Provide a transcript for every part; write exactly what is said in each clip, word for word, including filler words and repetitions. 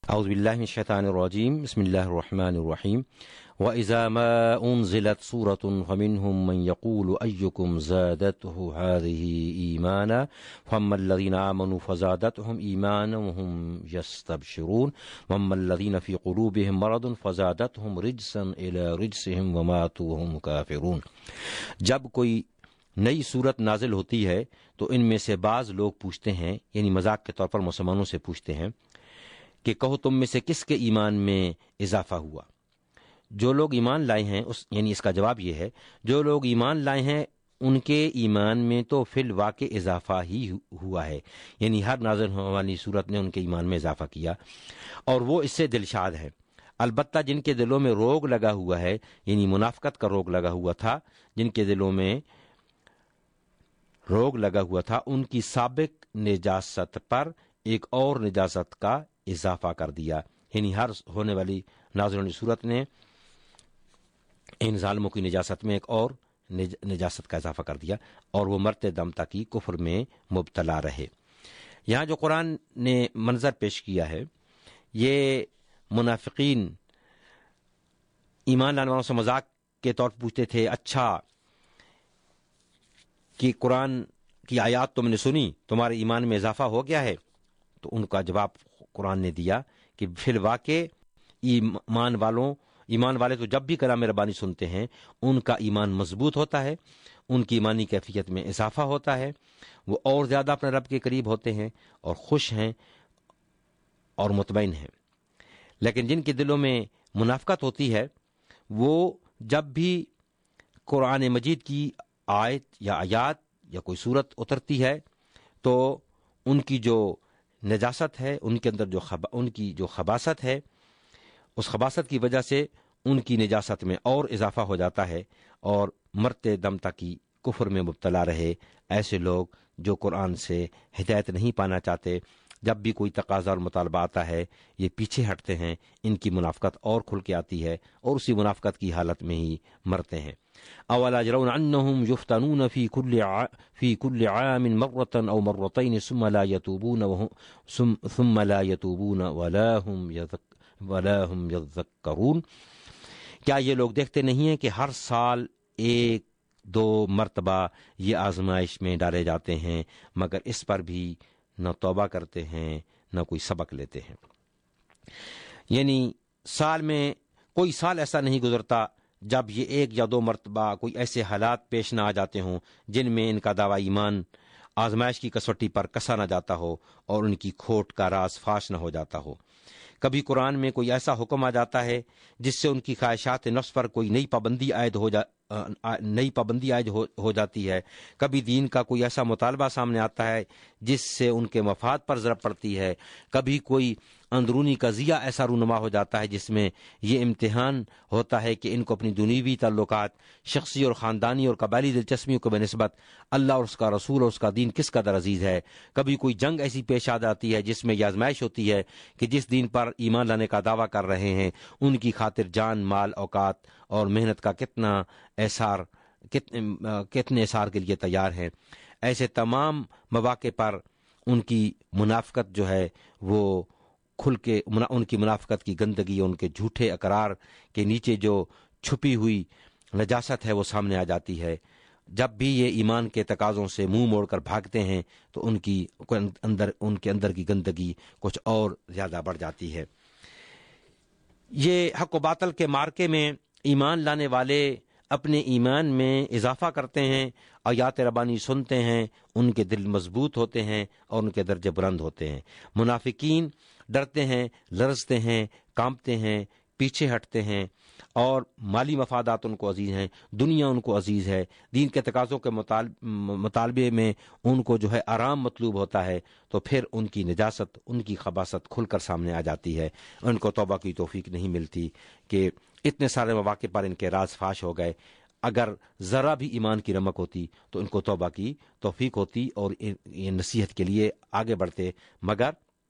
اعوذ باللہ من الشیطان الرجیم بسم اللہ الرحمن الرحیم وَإِذَا مَا أُنزِلَتْ سُورَةٌ فَمِنْهُمْ مَنْ يَقُولُ أَيُّكُمْ زَادَتْهُ هَذِهِ إِيمَانًا فَأَمَّا الَّذِينَ آمَنُوا فَزَادَتْهُمْ إِيمَانًا وَهُمْ يَسْتَبْشِرُونَ وَأَمَّا الَّذِينَ فِي قُلُوبِهِمْ مَرَضٌ فَزَادَتْهُمْ رِجْسًا إِلَى رِجْسِهِمْ وَمَاتُوا وَهُمْ كَافِرُونَ۔ جب کوئی نئی صورت نازل ہوتی ہے تو ان میں سے بعض لوگ پوچھتے ہیں، یعنی مذاق کے طور پر مسلمانوں سے پوچھتے ہیں کہ کہو تم میں سے کس کے ایمان میں اضافہ ہوا؟ جو لوگ ایمان لائے ہیں اس یعنی اس کا جواب یہ ہے، جو لوگ ایمان لائے ہیں ان کے ایمان میں تو فی الواقع اضافہ ہی ہوا ہے، یعنی ہر نازل ہونے والی صورت نے ان کے ایمان میں اضافہ کیا اور وہ اس سے دلشاد ہے۔ البتہ جن کے دلوں میں روگ لگا ہوا ہے، یعنی منافقت کا روگ لگا ہوا تھا، جن کے دلوں میں روگ لگا ہوا تھا ان کی سابق نجاست پر ایک اور نجاست کا اضافہ کر دیا، یعنی ہر ہونے والی نازل ہونے صورت نے ان ظالموں کی نجاست میں ایک اور نجاست کا اضافہ کر دیا اور وہ مرتے دم تک ہی کفر میں مبتلا رہے۔ یہاں جو قرآن نے منظر پیش کیا ہے یہ منافقین ایمان لانے والوں سے مذاق کے طور پر پوچھتے تھے، اچھا کہ قرآن کی آیات تم نے سنی، تمہارے ایمان میں اضافہ ہو گیا ہے؟ تو ان کا جواب قرآن نے دیا کہ فی الواقع ایمان والوں ایمان والے تو جب بھی کلام ربانی سنتے ہیں ان کا ایمان مضبوط ہوتا ہے، ان کی ایمانی کیفیت میں اضافہ ہوتا ہے، وہ اور زیادہ اپنے رب کے قریب ہوتے ہیں اور خوش ہیں اور مطمئن ہیں۔ لیکن جن کے دلوں میں منافقت ہوتی ہے وہ جب بھی قرآن مجید کی آیت یا آیات یا کوئی صورت اترتی ہے تو ان کی جو نجاست ہے، ان کے اندر جو خب... ان کی جو خباثت ہے، اس خباثت کی وجہ سے ان کی نجاست میں اور اضافہ ہو جاتا ہے اور مرتے دم تک کی کفر میں مبتلا رہے۔ ایسے لوگ جو قرآن سے ہدایت نہیں پانا چاہتے، جب بھی کوئی تقاضا اور مطالبہ آتا ہے یہ پیچھے ہٹتے ہیں، ان کی منافقت اور کھل کے آتی ہے اور اسی منافقت کی حالت میں ہی مرتے ہیں۔ اولا يرون انهم يفتنون في كل ع... في كل عام مرة او مرتين ثم لا يتوبون وهم ثم لا يتوبون ولا هم يذك... ولا هم يذكرون۔ کیا یہ لوگ دیکھتے نہیں ہیں کہ ہر سال ایک دو مرتبہ یہ آزمائش میں ڈالے جاتے ہیں مگر اس پر بھی نہ توبہ کرتے ہیں نہ کوئی سبق لیتے ہیں؟ یعنی سال میں کوئی سال ایسا نہیں گزرتا جب یہ ایک یا دو مرتبہ کوئی ایسے حالات پیش نہ آ جاتے ہوں جن میں ان کا دعویٰ ایمان آزمائش کی کسوٹی پر کسا نہ جاتا ہو اور ان کی کھوٹ کا راز فاش نہ ہو جاتا ہو۔ کبھی قرآن میں کوئی ایسا حکم آ جاتا ہے جس سے ان کی خواہشات نفس پر کوئی نئی پابندی عائد ہو جا نئی پابندی عائد ہو, ہو جاتی ہے۔ کبھی دین کا کوئی ایسا مطالبہ سامنے آتا ہے جس سے ان کے مفاد پر ضرب پڑتی ہے۔ کبھی کوئی اندرونی قضیہ ایسا رونما ہو جاتا ہے جس میں یہ امتحان ہوتا ہے کہ ان کو اپنی دنیوی تعلقات، شخصی اور خاندانی اور قبائلی دلچسپیوں کے بنسبت اللہ اور اس کا رسول اور اس کا دین کس قدر عزیز ہے۔ کبھی کوئی جنگ ایسی پیش آ جاتی ہے جس میں یہ آزمائش ہوتی ہے کہ جس دین پر ایمان لانے کا دعویٰ کر رہے ہیں ان کی خاطر جان، مال، اوقات اور محنت کا کتنا اثار کتنے اثار کے لیے تیار ہیں۔ ایسے تمام مواقع پر ان کی منافقت جو ہے وہ کھل کے ان کی منافقت کی گندگی، ان کے جھوٹے اقرار کے نیچے جو چھپی ہوئی نجاست ہے وہ سامنے آ جاتی ہے۔ جب بھی یہ ایمان کے تقاضوں سے منہ موڑ کر بھاگتے ہیں تو ان کی اندر ان کے اندر کی گندگی کچھ اور زیادہ بڑھ جاتی ہے۔ یہ حق و باطل کے مارکے میں ایمان لانے والے اپنے ایمان میں اضافہ کرتے ہیں، آیات ربانی سنتے ہیں، ان کے دل مضبوط ہوتے ہیں اور ان کے درجے بلند ہوتے ہیں۔ منافقین ڈرتے ہیں، لرزتے ہیں، کانپتے ہیں، پیچھے ہٹتے ہیں اور مالی مفادات ان کو عزیز ہیں، دنیا ان کو عزیز ہے، دین کے تقاضوں کے مطالبے میں ان کو جو ہے آرام مطلوب ہوتا ہے، تو پھر ان کی نجاست، ان کی خباثت کھل کر سامنے آ جاتی ہے۔ ان کو توبہ کی توفیق نہیں ملتی کہ اتنے سارے مواقع پر ان کے راز فاش ہو گئے۔ اگر ذرا بھی ایمان کی رمق ہوتی تو ان کو توبہ کی توفیق ہوتی اور یہ نصیحت کے لیے آگے بڑھتے، مگر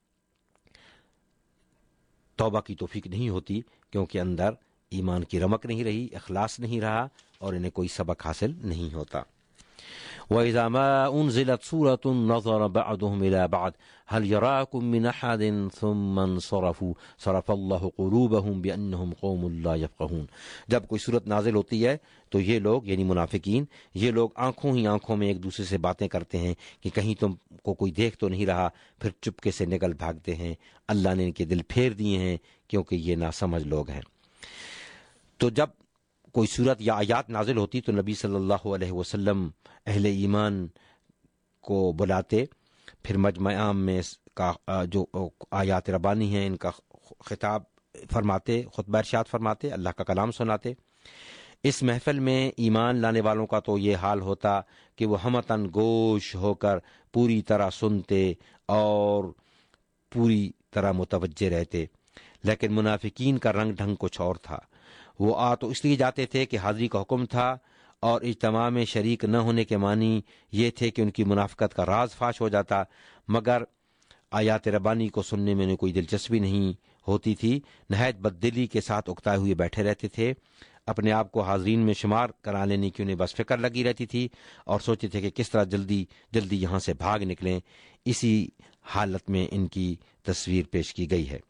توبہ کی توفیق نہیں ہوتی کیونکہ اندر ایمان کی رمق نہیں رہی، اخلاص نہیں رہا اور انہیں کوئی سبق حاصل نہیں ہوتا۔ وَإِذَا مَا أُنزِلَتْ سُورَةٌ نَظَرَ بَعْضُهُمْ إِلَى بَعْضٍ هَلْ يَرَاكُمْ مِنْ أَحَدٍ ثُمَّ انصَرَفُوا صَرَفَ اللَّهُ قُلُوبَهُمْ بِأَنَّهُمْ قَوْمٌ لَا يَفْقَهُونَ. جب کوئی صورت نازل ہوتی ہے تو یہ لوگ یعنی منافقین یہ لوگ آنکھوں ہی آنکھوں میں ایک دوسرے سے باتیں کرتے ہیں کہ کہیں تم کو کوئی دیکھ تو نہیں رہا، پھر چپکے سے نکل بھاگتے ہیں. اللہ نے ان کے دل پھیر دیے ہیں کیونکہ یہ ناسمجھ لوگ ہیں. تو جب کوئی صورت یا آیات نازل ہوتی تو نبی صلی اللہ علیہ وسلم اہل ایمان کو بلاتے، پھر مجمع عام میں کا جو آیات ربانی ہیں ان کا خطاب فرماتے، خطبہ ارشاد فرماتے، اللہ کا کلام سناتے. اس محفل میں ایمان لانے والوں کا تو یہ حال ہوتا کہ وہ ہمتن گوش ہو کر پوری طرح سنتے اور پوری طرح متوجہ رہتے. لیکن منافقین کا رنگ ڈھنگ کچھ اور تھا. وہ آ تو اس لیے جاتے تھے کہ حاضری کا حکم تھا، اور اجتماع میں شریک نہ ہونے کے معنی یہ تھے کہ ان کی منافقت کا راز فاش ہو جاتا، مگر آیات ربانی کو سننے میں انہیں کوئی دلچسپی نہیں ہوتی تھی. نہایت بددلی کے ساتھ اکتائے ہوئے بیٹھے رہتے تھے. اپنے آپ کو حاضرین میں شمار کرا لینے کی انہیں بس فکر لگی رہتی تھی اور سوچتے تھے کہ کس طرح جلدی جلدی یہاں سے بھاگ نکلیں. اسی حالت میں ان کی تصویر پیش کی گئی ہے.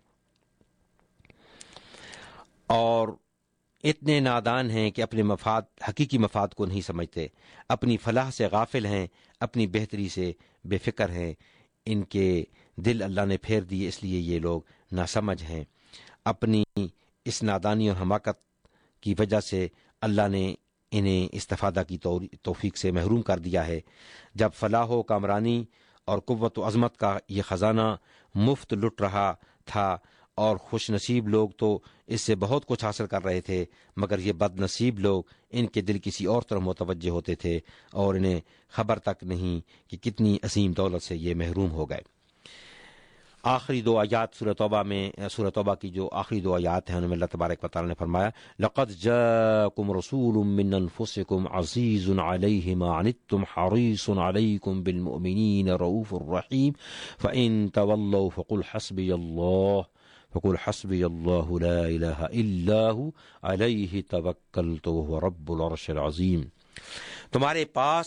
اور اتنے نادان ہیں کہ اپنے مفاد حقیقی مفاد کو نہیں سمجھتے، اپنی فلاح سے غافل ہیں، اپنی بہتری سے بے فکر ہیں. ان کے دل اللہ نے پھیر دیے، اس لیے یہ لوگ ناسمجھ ہیں. اپنی اس نادانی اور حماقت کی وجہ سے اللہ نے انہیں استفادہ کی توفیق سے محروم کر دیا ہے. جب فلاح و کامرانی اور قوت و عظمت کا یہ خزانہ مفت لٹ رہا تھا اور خوش نصیب لوگ تو اس سے بہت کچھ حاصل کر رہے تھے، مگر یہ بد نصیب لوگ ان کے دل کسی اور طرف متوجہ ہوتے تھے اور انہیں خبر تک نہیں کہ کتنی عظیم دولت سے یہ محروم ہو گئے. آخری دو آیات سورہ توبہ میں سورہ توبہ کی جو آخری دو آیات ہیں ان میں اللہ تبارک و تعالی نے فرمایا لقد جاءکم رسول من انفسکم عزیز علیہ ما عنتم حریص علیکم بالمؤمنین رؤوف الرحیم فإن تولوا فقل حسبی اللہ فقل حسبی اللہ لا الہ الا ہو علیہ توکلت وہو رب العرش العظیم. تمہارے پاس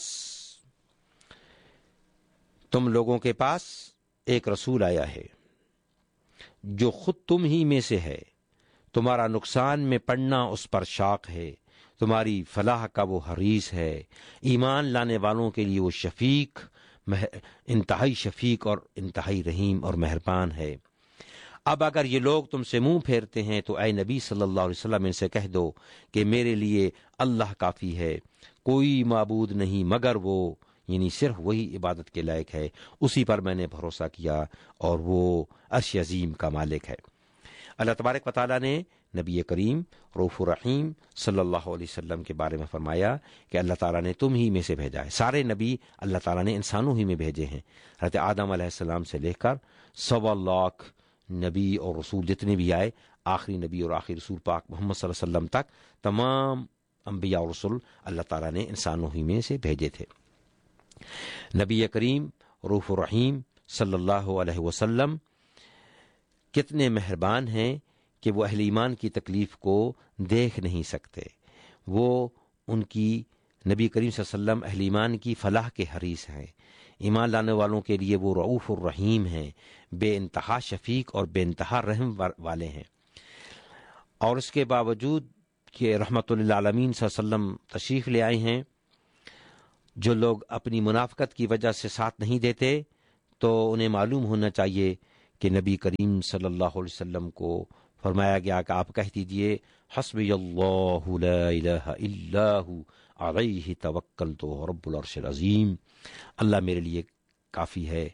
تم لوگوں کے پاس ایک رسول آیا ہے جو خود تم ہی میں سے ہے. تمہارا نقصان میں پڑنا اس پر شاق ہے، تمہاری فلاح کا وہ حریص ہے. ایمان لانے والوں کے لیے وہ شفیق، انتہائی شفیق اور انتہائی رحیم اور مہربان ہے. اب اگر یہ لوگ تم سے منہ پھیرتے ہیں تو اے نبی صلی اللہ علیہ وسلم ان سے کہہ دو کہ میرے لیے اللہ کافی ہے، کوئی معبود نہیں مگر وہ، یعنی صرف وہی عبادت کے لائق ہے، اسی پر میں نے بھروسہ کیا اور وہ عرش عظیم کا مالک ہے. اللہ تبارک و تعالیٰ نے نبی کریم رؤوف الرحیم صلی اللہ علیہ وسلم کے بارے میں فرمایا کہ اللہ تعالیٰ نے تم ہی میں سے بھیجا ہے. سارے نبی اللہ تعالیٰ نے انسانوں ہی میں بھیجے ہیں. حضرت آدم علیہ السلام سے لے کر سوا لاکھ نبی اور رسول جتنے بھی آئے، آخری نبی اور آخری رسول پاک محمد صلی اللہ علیہ وسلم تک تمام انبیاء اور رسول اللہ تعالیٰ نے انسانوں ہی میں سے بھیجے تھے. نبی کریم رؤوف الرحیم صلی اللہ علیہ وسلم کتنے مہربان ہیں کہ وہ اہل ایمان کی تکلیف کو دیکھ نہیں سکتے. وہ ان کی نبی کریم صلی اللہ علیہ وسلم اہل ایمان کی فلاح کے حریص ہیں. ایمان لانے والوں کے لیے وہ رؤوف الرحیم ہیں، بے انتہا شفیق اور بے انتہا رحم والے ہیں. اور اس کے باوجود کہ رحمت للعالمین صلی اللہ علیہ وسلم تشریف لے آئے ہیں، جو لوگ اپنی منافقت کی وجہ سے ساتھ نہیں دیتے تو انہیں معلوم ہونا چاہیے کہ نبی کریم صلی اللہ علیہ وسلم کو فرمایا گیا کہ آپ کہہ دیجئے حسبی اللہ لا الہ الا ہو علیہ توکلت وہو رب العرش العظیم. اللہ میرے لیے کافی ہے،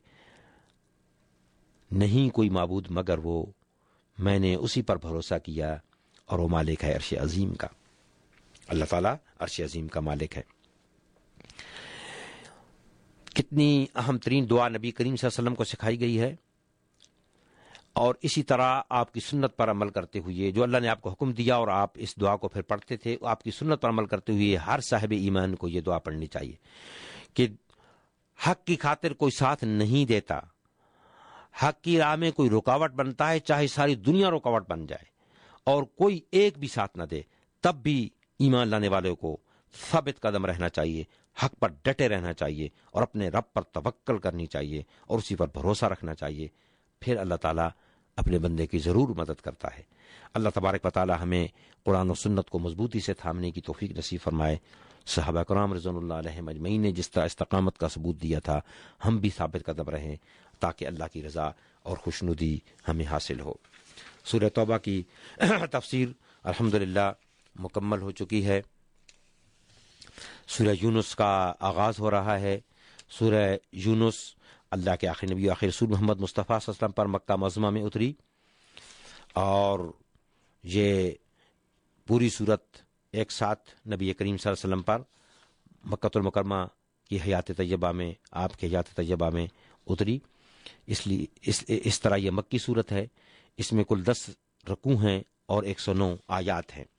نہیں کوئی معبود مگر وہ، میں نے اسی پر بھروسہ کیا اور وہ مالک ہے عرش عظیم کا. اللہ تعالیٰ عرش عظیم کا مالک ہے. کتنی اہم ترین دعا نبی کریم صلی اللہ علیہ وسلم کو سکھائی گئی ہے، اور اسی طرح آپ کی سنت پر عمل کرتے ہوئے جو اللہ نے آپ کو حکم دیا اور آپ اس دعا کو پھر پڑھتے تھے، آپ کی سنت پر عمل کرتے ہوئے ہر صاحب ایمان کو یہ دعا پڑھنی چاہیے کہ حق کی خاطر کوئی ساتھ نہیں دیتا، حق کی راہ میں کوئی رکاوٹ بنتا ہے چاہے ساری دنیا رکاوٹ بن جائے اور کوئی ایک بھی ساتھ نہ دے، تب بھی ایمان لانے والوں کو ثابت قدم رہنا چاہیے، حق پر ڈٹے رہنا چاہیے اور اپنے رب پر توکل کرنی چاہیے اور اسی پر بھروسہ رکھنا چاہیے، پھر اللہ تعالیٰ اپنے بندے کی ضرور مدد کرتا ہے۔ اللہ تبارک و تعالیٰ ہمیں قرآن و سنت کو مضبوطی سے تھامنے کی توفیق نصیب فرمائے۔ صحابہ کرام رضوان اللہ علیہم اجمعین نے جس طرح استقامت کا ثبوت دیا تھا، ہم بھی ثابت قدم رہیں تاکہ اللہ کی رضا اور خوشنودی ہمیں حاصل ہو۔ سورہ توبہ کی تفسیر الحمدللہ مکمل ہو چکی ہے۔ سورہ یونس کا آغاز ہو رہا ہے۔ سورہ یونس اللہ کے آخری نبی و آخر رسول محمد مصطفیٰ صلی اللہ علیہ وسلم پر مکہ معظمہ میں اتری، اور یہ پوری صورت ایک ساتھ نبی کریم صلی اللہ علیہ وسلم پر مکہ المکرمہ کی حیات طیبہ میں، آپ کے حیات طیبہ میں اتری۔ اس لیے اس, اس طرح یہ مکی صورت ہے۔ اس میں کل دس رکوع ہیں اور ایک سو نو آیات ہیں۔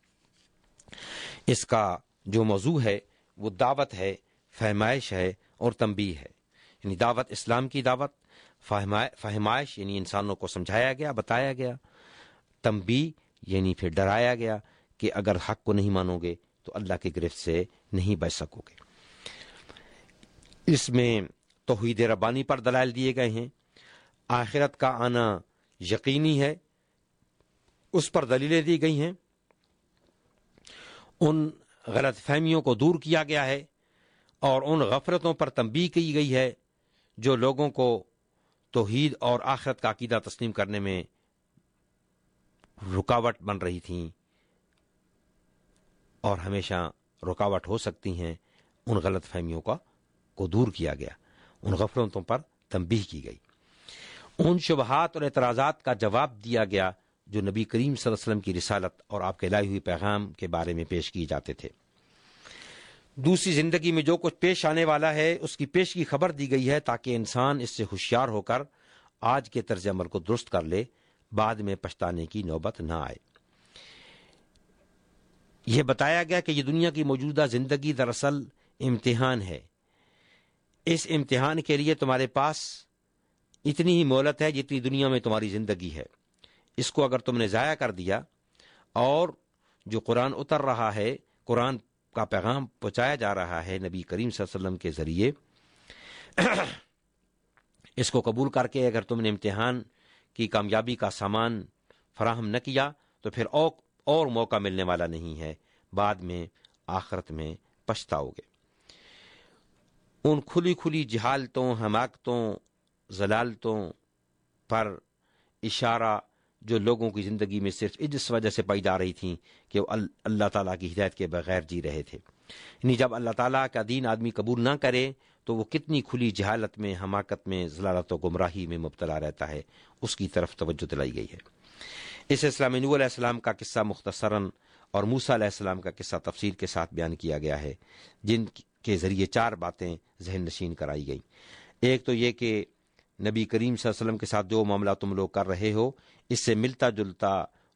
اس کا جو موضوع ہے وہ دعوت ہے، فہمائش ہے اور تنبیہ ہے، یعنی دعوت اسلام کی دعوت، فہمائش یعنی انسانوں کو سمجھایا گیا، بتایا گیا، تنبیہ یعنی پھر ڈرایا گیا کہ اگر حق کو نہیں مانو گے تو اللہ کی گرفت سے نہیں بچ سکو گے۔ اس میں توحید ربانی پر دلائل دیے گئے ہیں، آخرت کا آنا یقینی ہے اس پر دلیلیں دی گئی ہیں، ان غلط فہمیوں کو دور کیا گیا ہے اور ان غفلتوں پر تنبیہ کی گئی ہے جو لوگوں کو توحید اور آخرت کا عقیدہ تسلیم کرنے میں رکاوٹ بن رہی تھیں اور ہمیشہ رکاوٹ ہو سکتی ہیں۔ ان غلط فہمیوں کا کو دور کیا گیا، ان غفلتوں پر تنبیہ کی گئی، ان شبہات اور اعتراضات کا جواب دیا گیا جو نبی کریم صلی اللہ علیہ وسلم کی رسالت اور آپ کے لائے ہوئے پیغام کے بارے میں پیش کیے جاتے تھے۔ دوسری زندگی میں جو کچھ پیش آنے والا ہے اس کی پیش کی خبر دی گئی ہے تاکہ انسان اس سے ہوشیار ہو کر آج کے طرز عمل کو درست کر لے، بعد میں پچھتانے کی نوبت نہ آئے۔ یہ بتایا گیا کہ یہ دنیا کی موجودہ زندگی دراصل امتحان ہے، اس امتحان کے لیے تمہارے پاس اتنی ہی مہلت ہے جتنی دنیا میں تمہاری زندگی ہے۔ اس کو اگر تم نے ضائع کر دیا اور جو قرآن اتر رہا ہے، قرآن کا پیغام پہنچایا جا رہا ہے نبی کریم صلی اللہ علیہ وسلم کے ذریعے، اس کو قبول کر کے اگر تم نے امتحان کی کامیابی کا سامان فراہم نہ کیا تو پھر اور اور موقع ملنے والا نہیں ہے، بعد میں آخرت میں پچھتاؤ گے۔ ان کھلی کھلی جہالتوں، حماقتوں، ضلالتوں پر اشارہ جو لوگوں کی زندگی میں صرف اس وجہ سے پائی جا رہی تھیں کہ وہ اللہ تعالیٰ کی ہدایت کے بغیر جی رہے تھے، یعنی جب اللہ تعالیٰ کا دین آدمی قبول نہ کرے تو وہ کتنی کھلی جہالت میں، حماقت میں، ضلالت و گمراہی میں مبتلا رہتا ہے، اس کی طرف توجہ دلائی گئی ہے۔ اس سلسلہ میں نوح علیہ السلام کا قصہ مختصراً اور موسیٰ علیہ السلام کا قصہ تفصیل کے ساتھ بیان کیا گیا ہے، جن کے ذریعے چار باتیں ذہن نشین کرائی گئیں۔ ایک تو یہ کہ نبی کریم صلی اللہ علیہ وسلم کے ساتھ جو معاملہ تم لوگ کر رہے ہو اس سے ملتا جلتا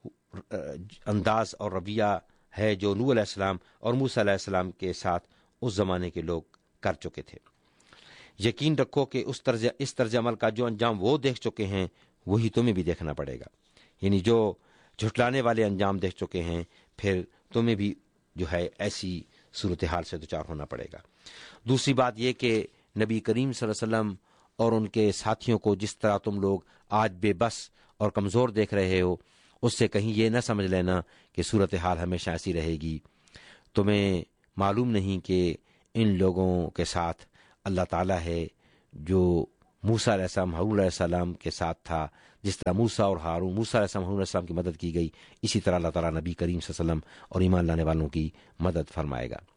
انداز اور رویہ ہے جو نوح علیہ السلام اور موسیٰ علیہ السلام کے ساتھ اس زمانے کے لوگ کر چکے تھے۔ یقین رکھو کہ اس طرز اس طرز عمل کا جو انجام وہ دیکھ چکے ہیں وہی تمہیں بھی دیکھنا پڑے گا، یعنی جو جھٹلانے والے انجام دیکھ چکے ہیں پھر تمہیں بھی جو ہے ایسی صورتحال سے دوچار ہونا پڑے گا۔ دوسری بات یہ کہ نبی کریم صلی اللہ علیہ وسلم اور ان کے ساتھیوں کو جس طرح تم لوگ آج بے بس اور کمزور دیکھ رہے ہو، اس سے کہیں یہ نہ سمجھ لینا کہ صورتحال ہمیشہ ایسی رہے گی۔ تمہیں معلوم نہیں کہ ان لوگوں کے ساتھ اللہ تعالیٰ ہے جو موسیٰ علیہ السلام ہارون علیہ السلام کے ساتھ تھا، جس طرح موسیٰ اور ہارون موسیٰ علیہ السلام ہارون علیہ السلام کی مدد کی گئی، اسی طرح اللہ تعالیٰ نبی کریم صلی اللہ علیہ وسلم اور ایمان لانے والوں کی مدد فرمائے گا۔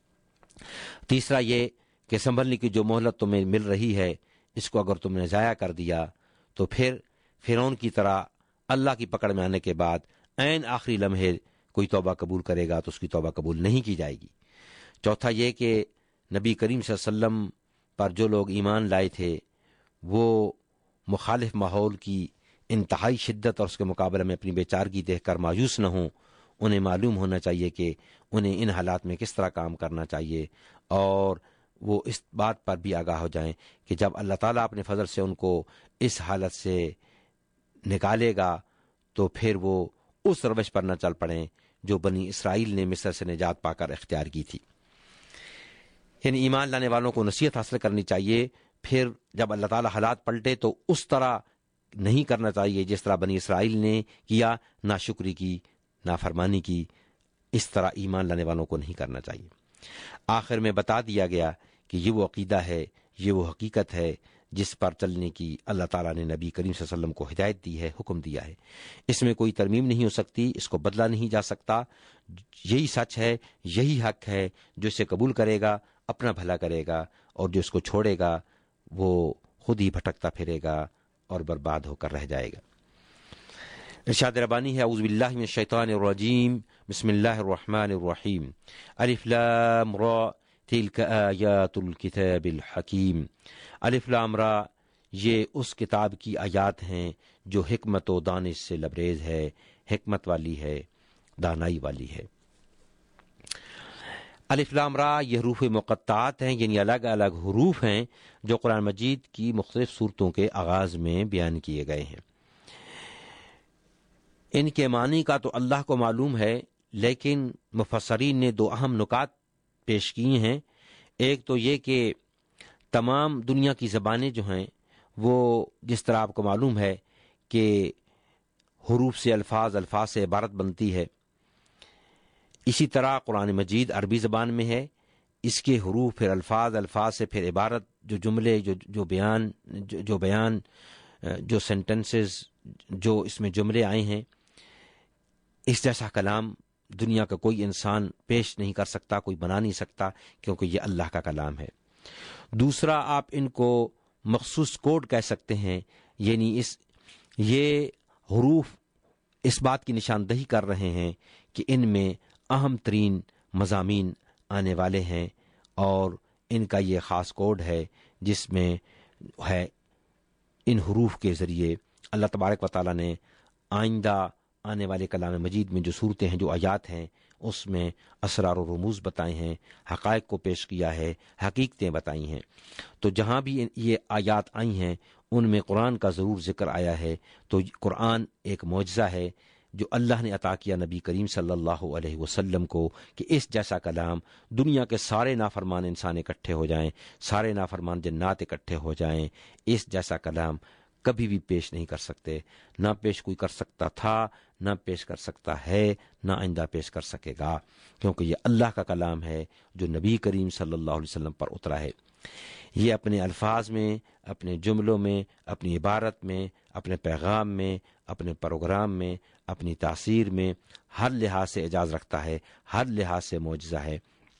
تیسرا یہ کہ سنبھلنے کی جو مہلت تمہیں مل رہی ہے اس کو اگر تم نے ضائع کر دیا تو پھر فرعون کی طرح اللہ کی پکڑ میں آنے کے بعد عین آخری لمحے کوئی توبہ قبول کرے گا تو اس کی توبہ قبول نہیں کی جائے گی۔ چوتھا یہ کہ نبی کریم صلی اللہ علیہ وسلم پر جو لوگ ایمان لائے تھے وہ مخالف ماحول کی انتہائی شدت اور اس کے مقابلے میں اپنی بے چارگی دیکھ کر مایوس نہ ہوں، انہیں معلوم ہونا چاہیے کہ انہیں ان حالات میں کس طرح کام کرنا چاہیے، اور وہ اس بات پر بھی آگاہ ہو جائیں کہ جب اللہ تعالیٰ اپنے فضل سے ان کو اس حالت سے نکالے گا تو پھر وہ اس روش پر نہ چل پڑیں جو بنی اسرائیل نے مصر سے نجات پا کر اختیار کی تھی۔ یعنی ایمان لانے والوں کو نصیحت حاصل کرنی چاہیے. پھر جب اللہ تعالیٰ حالات پلٹے تو اس طرح نہیں کرنا چاہیے جس طرح بنی اسرائیل نے کیا، ناشکری کی، نافرمانی کی. اس طرح ایمان لانے والوں کو نہیں کرنا چاہیے. آخر میں بتا دیا گیا کہ یہ وہ عقیدہ ہے، یہ وہ حقیقت ہے جس پر چلنے کی اللہ تعالیٰ نے نبی کریم صلی اللہ علیہ وسلم کو ہدایت دی ہے، حکم دیا ہے. اس میں کوئی ترمیم نہیں ہو سکتی، اس کو بدلا نہیں جا سکتا. یہی سچ ہے، یہی حق ہے. جو اسے قبول کرے گا اپنا بھلا کرے گا، اور جو اس کو چھوڑے گا وہ خود ہی بھٹکتا پھرے گا اور برباد ہو کر رہ جائے گا. ارشاد ربانی ہے، اعوذ باللہ من الشیطان الرجیم، بسم اللہ الرحمن الرحیم. الف لام را تلک آیات الکتاب الحکیم. الف لام را یہ اس کتاب کی آیات ہیں جو حکمت و دانش سے لبریز ہے، حکمت والی ہے، دانائی والی ہے. الف لام را یہ حروف مقطعات ہیں، یعنی الگ الگ حروف ہیں جو قرآن مجید کی مختلف صورتوں کے آغاز میں بیان کیے گئے ہیں. ان کے معنی کا تو اللہ کو معلوم ہے، لیکن مفسرین نے دو اہم نکات پیش کیے ہیں. ایک تو یہ کہ تمام دنیا کی زبانیں جو ہیں وہ جس طرح آپ کو معلوم ہے کہ حروف سے الفاظ، الفاظ سے عبارت بنتی ہے، اسی طرح قرآن مجید عربی زبان میں ہے. اس کے حروف پھر الفاظ، الفاظ سے پھر عبارت، جو جملے، جو جو بیان جو, جو بیان جو سینٹنسز، جو اس میں جملے آئے ہیں، اس جیسا کلام دنیا کا کوئی انسان پیش نہیں کر سکتا، کوئی بنا نہیں سکتا، کیونکہ یہ اللہ کا کلام ہے. دوسرا، آپ ان کو مخصوص کوڈ کہہ سکتے ہیں، یعنی اس یہ حروف اس بات کی نشاندہی کر رہے ہیں کہ ان میں اہم ترین مضامین آنے والے ہیں، اور ان کا یہ خاص کوڈ ہے جس میں ہے ان حروف کے ذریعے اللہ تبارک و تعالیٰ نے آئندہ آنے والے کلام مجید میں جو صورتیں ہیں، جو آیات ہیں، اس میں اسرار و رموز بتائے ہیں، حقائق کو پیش کیا ہے، حقیقتیں بتائی ہیں. تو جہاں بھی یہ آیات آئی ہیں ان میں قرآن کا ضرور ذکر آیا ہے. تو قرآن ایک معجزہ ہے جو اللہ نے عطا کیا نبی کریم صلی اللہ علیہ وسلم کو، کہ اس جیسا کلام دنیا کے سارے نافرمان انسان اکٹھے ہو جائیں، سارے نافرمان جنات اکٹھے ہو جائیں، اس جیسا کلام کبھی بھی پیش نہیں کر سکتے. نہ پیش کوئی کر سکتا تھا، نہ پیش کر سکتا ہے، نہ آئندہ پیش کر سکے گا، کیونکہ یہ اللہ کا کلام ہے جو نبی کریم صلی اللہ علیہ وسلم پر اترا ہے. یہ اپنے الفاظ میں، اپنے جملوں میں، اپنی عبارت میں، اپنے پیغام میں، اپنے پروگرام میں، اپنی تاثیر میں ہر لحاظ سے اعجاز رکھتا ہے، ہر لحاظ سے معجزہ ہے.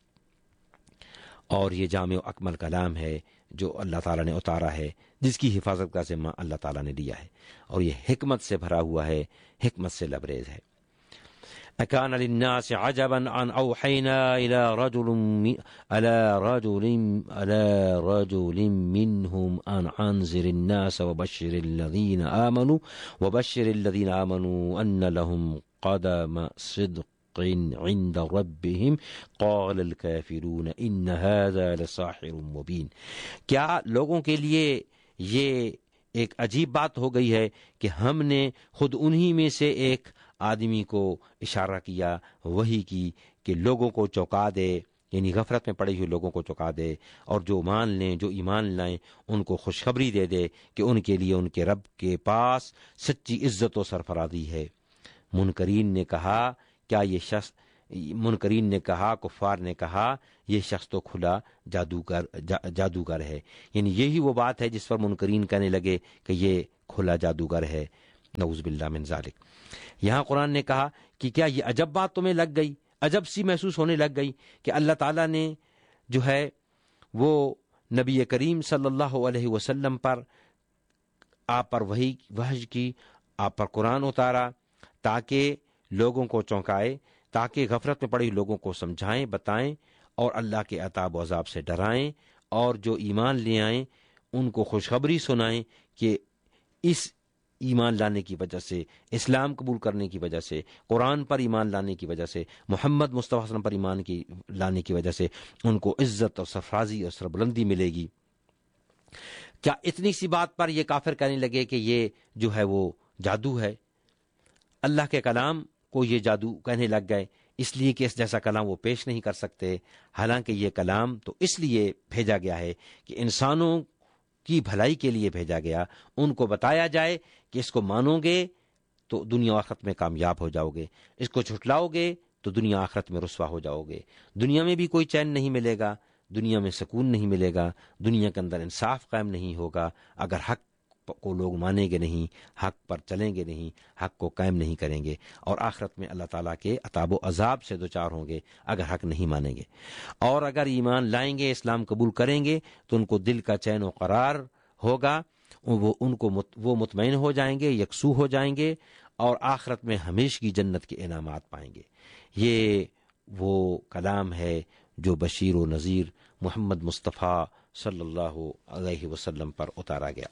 اور یہ جامع و اکمل کلام ہے جو اللہ تعالیٰ نے اتارا ہے، جس کی حفاظت کا ذمہ اللہ تعالیٰ نے لیا ہے، اور یہ حکمت سے بھرا ہوا ہے، حکمت سے لبریز ہے. اکان للناس عجبا ان اوحینا الى رجل الى رجل الى رجل منهم ان انذر الناس وبشر الذين آمنوا وبشر الذين آمنوا ان لهم قدم صدق عند ربهم قال الكافرون ان هذا لساحر مبين. کیا لوگوں کے لیے یہ ایک عجیب بات ہو گئی ہے کہ ہم نے خود انہی میں سے ایک آدمی کو اشارہ کیا، وہی کی، کہ لوگوں کو چونکا دے، یعنی غفلت میں پڑے ہوئے لوگوں کو چونکا دے، اور جو مان لیں، جو ایمان لائیں، ان کو خوشخبری دے دے کہ ان کے لیے ان کے رب کے پاس سچی عزت و سرفرازی ہے. منکرین نے کہا کیا یہ شخص منکرین نے کہا کفار نے کہا یہ شخص تو کھلا جادوگر جا, جادوگر ہے. یعنی یہی وہ بات ہے جس پر منکرین کہنے لگے کہ یہ کھلا جادوگر ہے، نعوذ باللہ من ذالک. یہاں قرآن نے کہا کہ کیا یہ عجب بات تمہیں لگ گئی، عجب سی محسوس ہونے لگ گئی کہ اللہ تعالیٰ نے جو ہے وہ نبی کریم صلی اللہ علیہ وسلم پر آپ پر وحی وحی کی، آپ پر قرآن اتارا تاکہ لوگوں کو چونکائے، تاکہ غفلت میں پڑے لوگوں کو سمجھائیں، بتائیں، اور اللہ کے عذاب و عذاب سے ڈرائیں، اور جو ایمان لے آئیں ان کو خوشخبری سنائیں کہ اس ایمان لانے کی وجہ سے، اسلام قبول کرنے کی وجہ سے، قرآن پر ایمان لانے کی وجہ سے، محمد مصطفیٰ صلی اللہ علیہ وسلم پر ایمان کی لانے کی وجہ سے ان کو عزت اور سرفرازی اور سربلندی ملے گی. کیا اتنی سی بات پر یہ کافر کہنے لگے کہ یہ جو ہے وہ جادو ہے؟ اللہ کے کلام کو یہ جادو کہنے لگ گئے. اس لیے کہ اس جیسا کلام وہ پیش نہیں کر سکتے. حالانکہ یہ کلام تو اس لیے بھیجا گیا ہے کہ انسانوں کی بھلائی کے لیے بھیجا گیا. ان کو بتایا جائے کہ اس کو مانو گے تو دنیا آخرت میں کامیاب ہو جاؤ گے، اس کو جھٹلاؤ گے تو دنیا آخرت میں رسوا ہو جاؤ گے. دنیا میں بھی کوئی چین نہیں ملے گا، دنیا میں سکون نہیں ملے گا، دنیا کے اندر انصاف قائم نہیں ہوگا اگر حق کو لوگ مانیں گے نہیں، حق پر چلیں گے نہیں، حق کو قائم نہیں کریں گے، اور آخرت میں اللہ تعالیٰ کے عذاب و عذاب سے دوچار ہوں گے اگر حق نہیں مانیں گے. اور اگر ایمان لائیں گے، اسلام قبول کریں گے تو ان کو دل کا چین و قرار ہوگا، وہ ان کو مت وہ مطمئن ہو جائیں گے، یکسو ہو جائیں گے، اور آخرت میں ہمیشہ کی جنت کے انعامات پائیں گے. یہ وہ کلام ہے جو بشیر و نذیر محمد مصطفیٰ صلی اللہ علیہ وسلم پر اتارا گیا.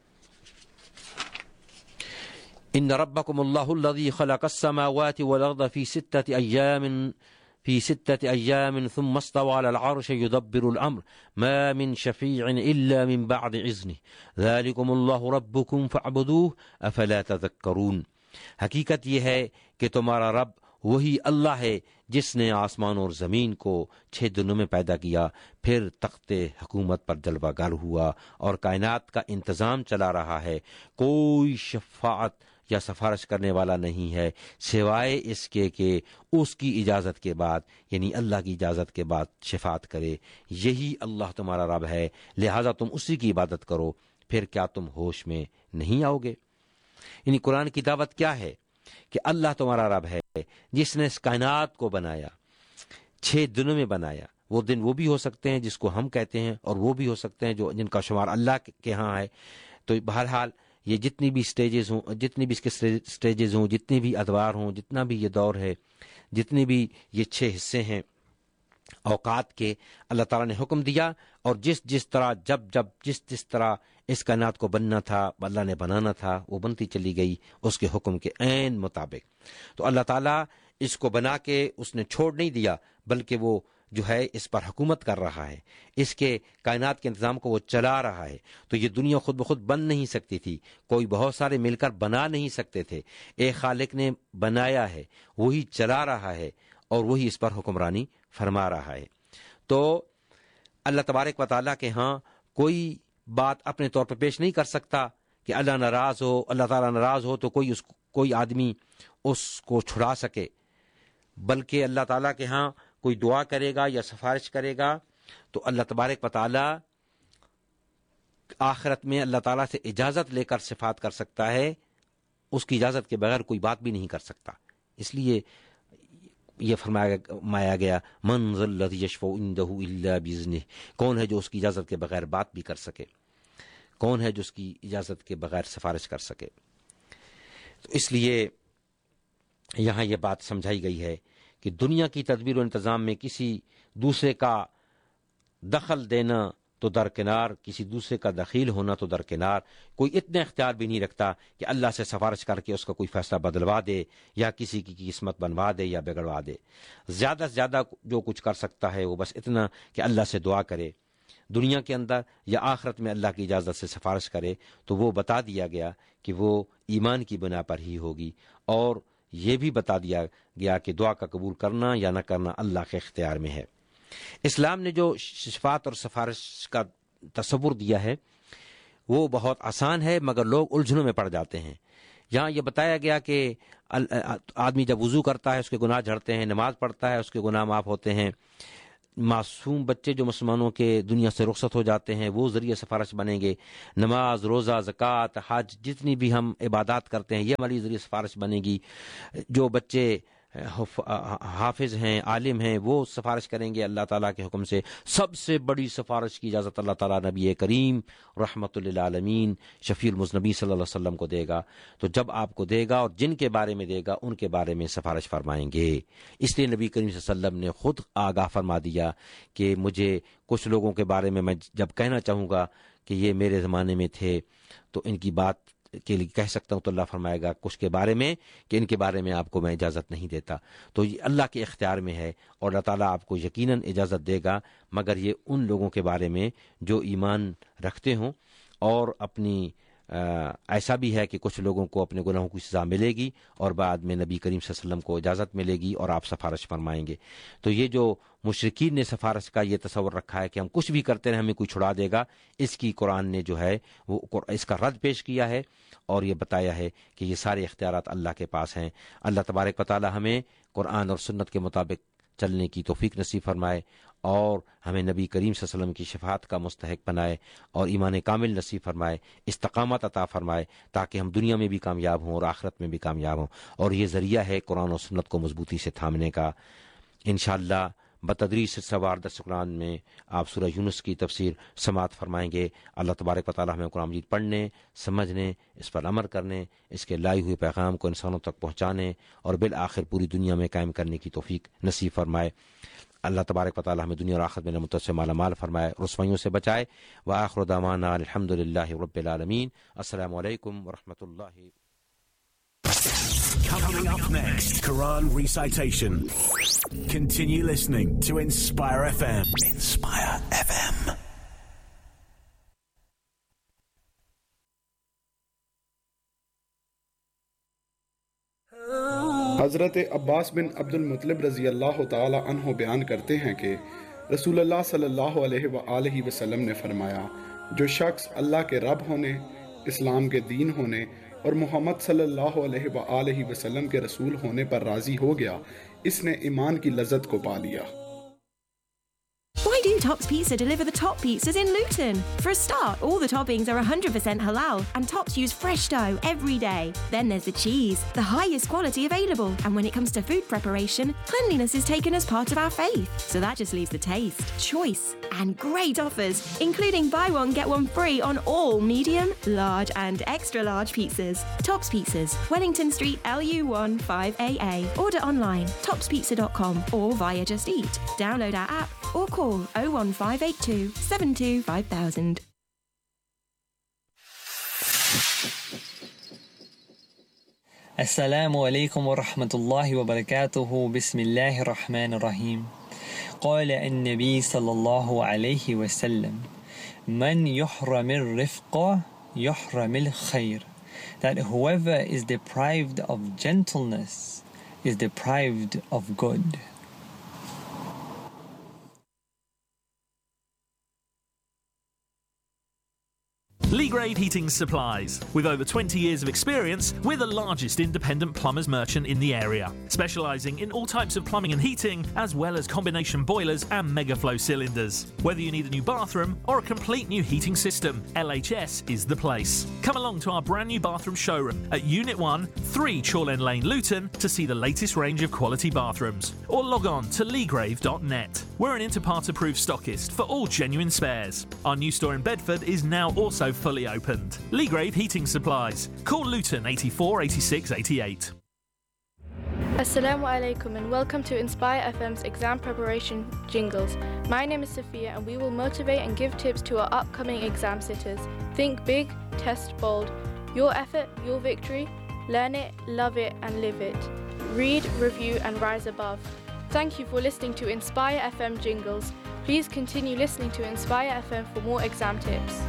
ان ربکم اللہ الذی خلق السماوات والارض فی ستة ایام في ستة أيام ثم استوى على العرش يدبر الأمر ما من شفيع إلا من بعد إذنه ذلكم الله ربكم فاعبدوه أفلا تذكرون. حقیقت یہ ہے کہ تمہارا رب وہی اللہ ہے جس نے آسمان اور زمین کو چھ دنوں میں پیدا کیا، پھر تخت حکومت پر جلوہ گر ہوا اور کائنات کا انتظام چلا رہا ہے. کوئی شفاعت یا سفارش کرنے والا نہیں ہے سوائے اس کے کہ اس کی اجازت کے بعد، یعنی اللہ کی اجازت کے بعد شفاعت کرے. یہی اللہ تمہارا رب ہے، لہذا تم اسی کی عبادت کرو، پھر کیا تم ہوش میں نہیں آؤ گے؟ یعنی قرآن کی دعوت کیا ہے کہ اللہ تمہارا رب ہے جس نے اس کائنات کو بنایا، چھ دنوں میں بنایا. وہ دن وہ بھی ہو سکتے ہیں جس کو ہم کہتے ہیں، اور وہ بھی ہو سکتے ہیں جو جن کا شمار اللہ کے ہاں ہے. تو بہرحال یہ جتنی بھی سٹیجز ہوں، جتنی بھی اس کے سٹیجز ہوں، جتنی بھی ادوار ہوں، جتنا بھی یہ دور ہے، جتنے بھی یہ چھ حصے ہیں اوقات کے، اللہ تعالیٰ نے حکم دیا، اور جس جس طرح جب جب جس جس طرح اس کائنات کو بننا تھا، اللہ نے بنانا تھا، وہ بنتی چلی گئی اس کے حکم کے عین مطابق. تو اللہ تعالیٰ اس کو بنا کے اس نے چھوڑ نہیں دیا، بلکہ وہ جو ہے اس پر حکومت کر رہا ہے، اس کے کائنات کے انتظام کو وہ چلا رہا ہے. تو یہ دنیا خود بخود بن نہیں سکتی تھی، کوئی بہت سارے مل کر بنا نہیں سکتے تھے. ایک خالق نے بنایا ہے، وہی چلا رہا ہے، اور وہی اس پر حکمرانی فرما رہا ہے. تو اللہ تبارک و تعالیٰ کے ہاں کوئی بات اپنے طور پر پیش نہیں کر سکتا کہ اللہ ناراض ہو، اللہ تعالیٰ ناراض ہو تو کوئی اس کوئی آدمی اس کو چھڑا سکے. بلکہ اللہ تعالیٰ کے ہاں کوئی دعا کرے گا یا سفارش کرے گا تو اللہ تبارک و تعالیٰ آخرت میں اللہ تعالیٰ سے اجازت لے کر صفات کر سکتا ہے، اس کی اجازت کے بغیر کوئی بات بھی نہیں کر سکتا. اس لیے یہ فرمایا گیا من ذا الذی یشفع عندہ الا باذنہ، کون ہے جو اس کی اجازت کے بغیر بات بھی کر سکے، کون ہے جو اس کی اجازت کے بغیر سفارش کر سکے. تو اس لیے یہاں یہ بات سمجھائی گئی ہے کہ دنیا کی تدبیر و انتظام میں کسی دوسرے کا دخل دینا تو درکنار، کسی دوسرے کا دخیل ہونا تو درکنار. کوئی اتنا اختیار بھی نہیں رکھتا کہ اللہ سے سفارش کر کے اس کا کوئی فیصلہ بدلوا دے یا کسی کی قسمت بنوا دے یا بگڑوا دے. زیادہ سے زیادہ جو کچھ کر سکتا ہے وہ بس اتنا کہ اللہ سے دعا کرے، دنیا کے اندر یا آخرت میں اللہ کی اجازت سے سفارش کرے. تو وہ بتا دیا گیا کہ وہ ایمان کی بنا پر ہی ہوگی، اور یہ بھی بتا دیا گیا کہ دعا کا قبول کرنا یا نہ کرنا اللہ کے اختیار میں ہے. اسلام نے جو شفاعت اور سفارش کا تصور دیا ہے وہ بہت آسان ہے، مگر لوگ الجھنوں میں پڑ جاتے ہیں. یہاں یہ بتایا گیا کہ آدمی جب وضو کرتا ہے اس کے گناہ جھڑتے ہیں، نماز پڑھتا ہے اس کے گناہ معاف ہوتے ہیں. معصوم بچے جو مسلمانوں کے دنیا سے رخصت ہو جاتے ہیں وہ ذریعہ سفارش بنیں گے. نماز، روزہ، زکوٰۃ، حج، جتنی بھی ہم عبادات کرتے ہیں یہ ہماری ذریعہ سفارش بنے گی. جو بچے حافظ ہیں، عالم ہیں، وہ سفارش کریں گے اللہ تعالیٰ کے حکم سے. سب سے بڑی سفارش کی اجازت اللہ تعالیٰ نبی کریم رحمت للعالمین شفیع المذنبین صلی اللہ علیہ وسلم کو دے گا. تو جب آپ کو دے گا اور جن کے بارے میں دے گا ان کے بارے میں سفارش فرمائیں گے. اس لیے نبی کریم صلی اللہ علیہ وسلم نے خود آگاہ فرما دیا کہ مجھے کچھ لوگوں کے بارے میں میں جب کہنا چاہوں گا کہ یہ میرے زمانے میں تھے تو ان کی بات کے لیے کہہ سکتا ہوں، تو اللہ فرمائے گا کچھ کے بارے میں کہ ان کے بارے میں آپ کو میں اجازت نہیں دیتا. تو یہ اللہ کے اختیار میں ہے، اور اللہ تعالیٰ آپ کو یقیناً اجازت دے گا، مگر یہ ان لوگوں کے بارے میں جو ایمان رکھتے ہوں اور اپنی ऐसा भी है कि कुछ लोगों को अपने गुनाहों की सज़ा मिलेगी और बाद में नबी करीम सल्लल्लाहु अलैहि वसल्लम को इजाज़त मिलेगी और आप सफारश फरमाएंगे। तो ये जो मुशरिकीन ने सफारश का ये तसव्वुर रखा है कि हम कुछ भी करते रहे हमें कोई छुड़ा देगा, इसकी कुरान ने जो है वो इसका रद्द पेश किया है और ये बताया है कि ये सारे इख्तियारात अल्लाह के पास हैं। अल्लाह तबारक व तआला हमें कुरान और सुन्नत के मुताबिक चलने की तौफीक नसीब फरमाए और हमें नबी करीम सल्लल्लाहु अलैहि वसल्लम की शफाअत का मुस्तहिक बनाए और ईमान कामिल नसीब फरमाए, इस्तकामत अता फरमाए, ताकि हम दुनिया में भी कामयाब हों और आखिरत में भी कामयाब हों। और ये ज़रिया है कुरान और सुन्नत को मजबूती से थामने का। इंशाअल्लाह बतदरीस सवार दस कुरान में आप सूरह यूनुस की तफसीर समात फरमाएंगे। अल्लाह तबारक व तआला हमें कुरान मजीद पढ़ने, समझने, इस पर अमल करने, इसके लाई हुए पैगाम को इंसानों तक पहुँचाने और बिल आखिर पूरी दुनिया में कायम करने की तौफीक नसीब फरमाए। अल्लाह तबारक व तआला हमें दुनिया और आखिरत में नेमतों से माला माल फरमाए, रुसवाइयों से बचाए। व आखिरु दावाना अल्हम्दुलिल्लाहि रब्बिल आलमीन। अस्सलामु अलैकुम व रहमतुल्लाहि। Coming up next, Quran recitation. Continue listening to Inspire F M. Inspire F M. हज़रत अब्बास बिन अब्दुल मुत्तलिब रज़ी अल्लाह ताला अन्हो बयान करते हैं कि रसूलुल्लाह सल्लल्लाहु अलैहि वसल्लम ने फरमाया, जो शख्स अल्लाह के रब होने, इस्लाम के दीन होने और मोहम्मद सल्लल्लाहु अलैहि वसल्लम के रसूल होने पर राज़ी हो गया, इसने ईमान की लज़्ज़त को पा लिया। Why do Tops Pizza deliver the top pizzas in Luton? For a start, all the toppings are one hundred percent halal and Tops use fresh dough every day. Then there's the cheese, the highest quality available. And when it comes to food preparation, cleanliness is taken as part of our faith. So that just leaves the taste, choice and great offers, including buy one get one free on all medium, large and extra large pizzas. Tops Pizzas, Wellington Street L U one five A A. Order online, tops pizza dot com or via Just Eat. Download our app or call oh one five eight two seven two five thousand. السلام عليكم ورحمة الله وبركاته. بسم الله الرحمن الرحيم. قال النبي صلى الله عليه وسلم من يحرم الرفق يحرم الخير. That whoever is deprived of gentleness is deprived of good. Lee Grade Heating Supplies. With over twenty years of experience, we're the largest independent plumbers merchant in the area, specialising in all types of plumbing and heating, as well as combination boilers and megaflow cylinders. Whether you need a new bathroom or a complete new heating system, L H S is the place. Come along to our brand new bathroom showroom at Unit one, three Chorlend Lane, Luton, to see the latest range of quality bathrooms, or log on to leegrave dot net. We're an Interpart approved stockist for all genuine spares. Our new store in Bedford is now also fully opened. Lee Grave Heating Supplies. Call Luton eighty-four eighty-six eighty-eight. Assalamu alaikum and welcome to Inspire F M's exam preparation jingles. My name is Sophia and we will motivate and give tips to our upcoming exam sitters. Think big, test bold. Your effort, your victory. Learn it, love it and live it. Read, review and rise above. Thank you for listening to Inspire F M jingles. Please continue listening to Inspire F M for more exam tips.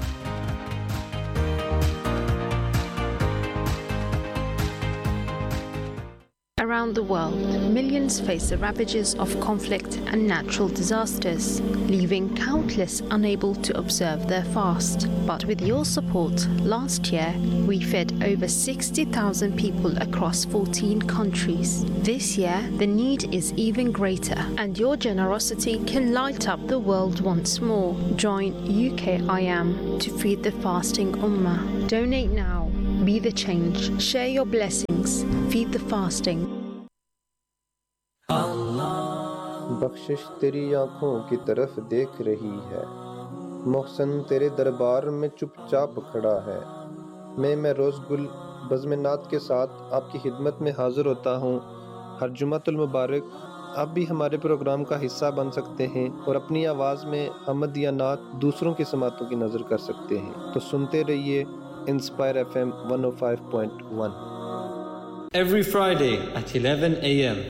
Around the world, millions face the ravages of conflict and natural disasters, leaving countless unable to observe their fast. But with your support, last year we fed over sixty thousand people across fourteen countries. This year, the need is even greater, and your generosity can light up the world once more. Join U K I am to feed the fasting Ummah. Donate now. Be the change. Share your blessings. Feed the fasting. बख्शिश तेरी आँखों की तरफ देख रही है, मोहसन तेरे दरबार में चुपचाप खड़ा है। मैं मैं रोज़ गुल बज़्म-ए-नात के साथ आपकी खिदमत में हाज़िर होता हूँ। हर जुमातुल मुबारक आप भी हमारे प्रोग्राम का हिस्सा बन सकते हैं और अपनी आवाज़ में हमद या नात दूसरों की समातों की नज़र कर सकते हैं। तो सुनते रहिए inspire F M one oh five point one. Every Friday at eleven a m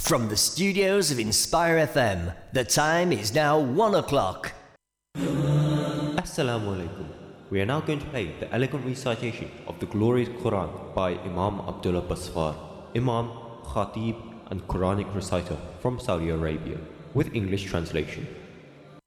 From the studios of Inspire F M, the time is now one o'clock. Assalamu alaikum. We are now going to play the elegant recitation of the glorious Quran by Imam Abdullah Basfar, Imam, Khatib and Quranic reciter from Saudi Arabia, with English translation.